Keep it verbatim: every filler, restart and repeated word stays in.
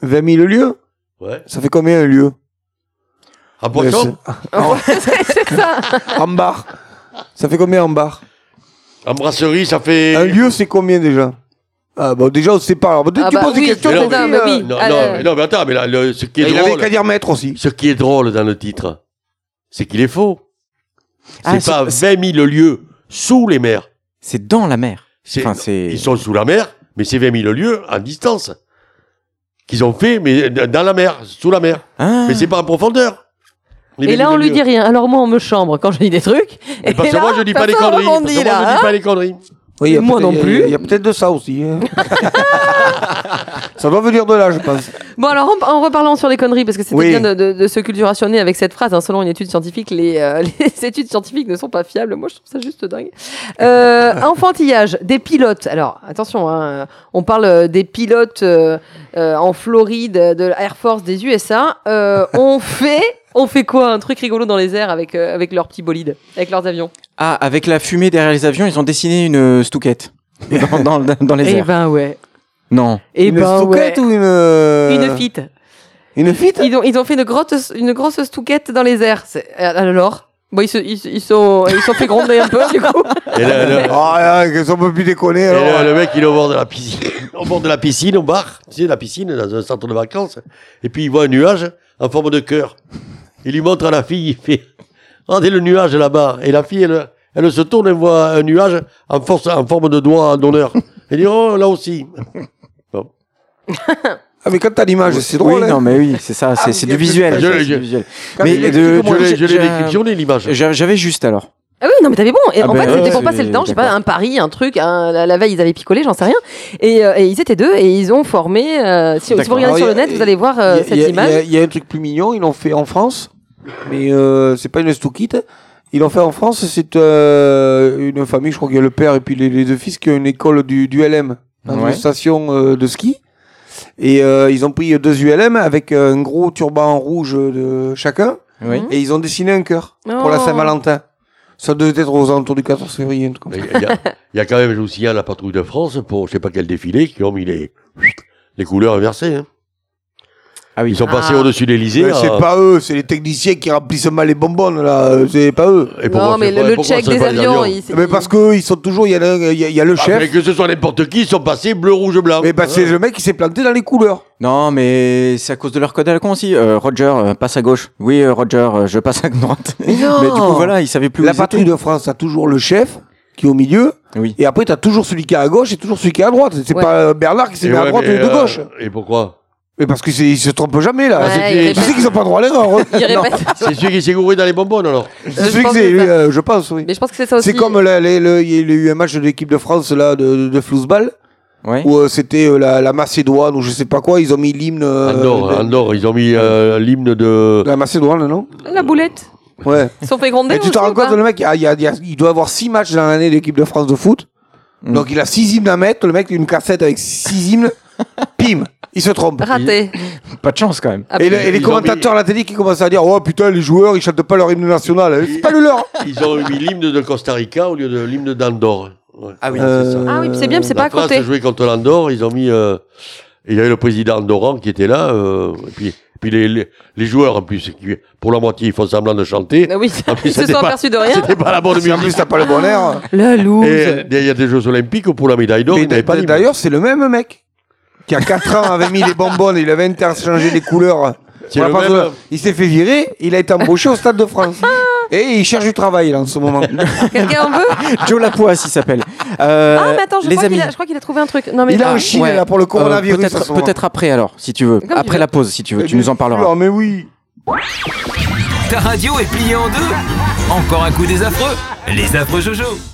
vingt mille lieues. Ouais. Ça fait combien un lieu? En poisson? En, C'est ça. en bar. Ça fait combien en bar? En brasserie, ça fait... Un lieu, c'est combien déjà? Ah bon, déjà on se sépare. Alors, Ah tu bah poses oui, des questions. mais non, on mais- dit, mais euh, oui. Non, Ah, non, euh, mais non, mais attends, mais là, le, ce qui est Il avait drôle... qu'à dire maître aussi. Ce qui est drôle dans le titre, c'est qu'il est faux. Ah, C'est pas c'est- vingt mille lieues sous les mers. C'est dans la mer. C'est- Enfin, c'est... Ils sont sous la mer, mais c'est vingt mille lieues en distance. Qu'ils ont fait, mais dans la mer, sous la mer. Ah. Mais c'est pas en profondeur. Les Et là, vingt on mille lui dit lieues. rien. Alors moi, on me chambre quand je dis des trucs. Mais parce Et que là, moi, je dis pas les personne conneries. rebondit, Parce que moi, là, je dis hein. pas les conneries. Oui, il y a Moi peut-être- non il y a- plus. Il y a peut-être de ça aussi. hein. Ça doit venir de là, je pense. Bon, alors en, en reparlant sur les conneries, parce que c'était Oui. bien de, de- de se culturationner avec cette phrase, hein, selon une étude scientifique, les, euh, les études scientifiques ne sont pas fiables. Moi, je trouve ça juste dingue. Euh, enfantillage, des pilotes. Alors, attention, hein, on parle euh, des pilotes euh, euh, en Floride, de l'Air Force des U S A. Euh, on fait... On fait quoi? Un truc rigolo dans les airs avec, euh, avec leurs petits bolides, avec leurs avions. Ah, avec la fumée derrière les avions, ils ont dessiné une euh, stouquette dans, dans, dans les Eh airs. ben ouais. Non. Eh Une ben ouais. stouquette ou une... euh, Une fite. Une fite. Ils ont, ils ont fait une grosse, une grosse stouquette dans les airs. C'est- Alors bon, ils, se, ils, se- ils sont, ils sont fait gronder un peu, du coup. Et là, là, Ah, qu'est-ce qu'on peut plus déconner et alors. là, le mec, il est au bord de la piscine, au bord de la piscine, au bar, tu sais, la piscine, dans un centre de vacances. Et puis, il voit un nuage en forme de cœur. Il lui montre à la fille, il fait, regardez le nuage là-bas. Et la fille, elle, elle se tourne et voit un nuage en, force, en forme de doigt d'honneur. Elle dit, oh, là aussi. Bon. Ah, mais quand t'as l'image, c'est drôle. Oui, hein. non, mais oui, c'est ça, c'est Ah, c'est mais du visuel. je- c'est je- du visuel. Quand Mais il de, explique comment Je de- l'ai je l'ai j'ai- décryptionné, l'image. j'a- J'avais juste alors. Ah oui, non, mais t'avais bon. Et Ah en ben, fait, c'était ouais, pour c'est- passer le temps. Je sais pas, d'accord. un pari, un truc. un- la, la veille, ils avaient picolé, j'en sais rien. Et, euh, et ils étaient deux et ils ont formé. euh, si, si vous D'accord. regardez Alors, sur il le y a- net, vous allez voir euh, Il y a- cette il y a- image. Il y, a- il y a un truc plus mignon, ils l'ont fait en France, mais euh, c'est pas une stouquette. Ils l'ont fait en France, c'est euh, une famille, je crois qu'il y a le père et puis les, les deux fils qui ont une école du, du L M, dans Ouais. une station euh, de ski. Et euh, ils ont pris deux U L M avec un gros turban rouge de chacun, Oui. Mhm. et ils ont dessiné un cœur pour la Oh. Saint-Valentin. Ça devait être aux alentours du quatorze février. un truc comme ça. Il y, a- il y a quand même aussi à la patrouille de France pour je sais pas quel défilé qui ont mis les, les couleurs inversées. Hein. Ah oui. Ils sont passés Ah. au-dessus de l'Élysée. Mais c'est pas eux, c'est les techniciens qui remplissent mal les bonbonnes, là. C'est pas eux. Et pourquoi Non, mais c'est pas- le, le pourquoi check c'est des pas les avions, il- c'est- Mais parce que ils sont toujours, il y, a le- il y a- il y a le Ah, chef. mais que ce soit n'importe qui, ils sont passés bleu, rouge, blanc. Mais bah, c'est le mec qui s'est planté dans les couleurs. Non, mais c'est à cause de leur code à la con aussi. Euh, Roger, euh, passe à gauche. Oui, euh, Roger, euh, je passe à droite. Mais non. Mais du coup, voilà, ils savaient plus où La ils patrouille étaient. de France, t'as toujours le chef qui est au milieu. Oui. Et après, t'as toujours celui qui est à gauche et toujours celui qui est à droite. C'est Ouais. pas euh, Bernard qui s'est Et mis à ouais, droite mais, ou de euh, gauche. Et pourquoi Mais parce qu'ils se trompent jamais, là. Ouais, C'est- il tu répète. sais qu'ils ont pas droit à l'erreur. hein. Il Non. répète. C'est celui qui s'est gouré dans les bonbonnes alors. C'est je celui pense qui c'est, que lui, ça- euh, je pense, oui. Mais je pense que c'est ça aussi. C'est comme la- les- le- il y a eu un match de l'équipe de France là, de, de football Ouais. où euh, c'était euh, la, la Macédoine ou je sais pas quoi. Ils ont mis l'hymne. euh, Andorre, de- Andorre, ils ont mis euh, l'hymne de. La Macédoine, non? La boulette. Ouais. Ils sont fait gronder. Et tu te aussi, rends ou pas compte, le mec, il, y a- il y a- il y a- il doit avoir six matchs dans l'année de l'équipe de France de foot. Mm. Donc il a six hymnes à mettre. Le mec, il a une cassette avec six hymnes. Pim, il se trompe. Raté. Pas de chance quand même. Ah, Et, le- et les Ils ont commentateurs à la télé qui commencent à dire oh putain les joueurs ils chantent pas leur hymne national. C'est pas le leur. Ils ont mis l'hymne de Costa Rica au lieu de l'hymne d'Andorre. Ouais. Ah oui, Euh, c'est ça. Ah oui, puis c'est bien, puis c'est pas La à France côté. a joué contre l'Andorre, ils ont mis. euh, Il y avait le président andorran qui était là, euh, et puis, puis les, les, les joueurs en plus, qui, pour la moitié ils font semblant de chanter. Ah oui, En plus, ils se c'était sont pas- aperçus de rien. C'était pas la bonne Si en plus musique. t'as pas le bon air. La loose. Et il y a des Jeux Olympiques où pour la médaille d'or, Mais il n'avait pas d'hymne. d'ailleurs c'est le même mec qui a quatre ans avait mis les bonbonnes, il avait interchangé les couleurs. C'est Pour la le part même. de- Il s'est fait virer, il a été embauché au Stade de France. Et il cherche du travail là en ce moment. Quelqu'un en veut Joe Lapoisse, il s'appelle. Euh, Ah, mais attends, je les crois, qu'il amis. a, je crois qu'il a trouvé un truc. Non, mais Il a Ah, en Chine ouais. là pour le Euh, coronavirus. en ce peut-être, moment. peut-être après alors, si tu veux. Comme tu Après veux. la pause, si tu veux. Mais Tu nous en bien parleras. sûr, mais oui. Ta radio est pliée en deux. Encore un coup des affreux. Les affreux Jojo.